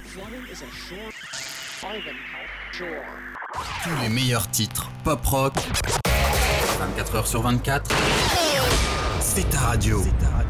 Tous les meilleurs titres pop rock, 24 heures sur 24, c'est ta radio.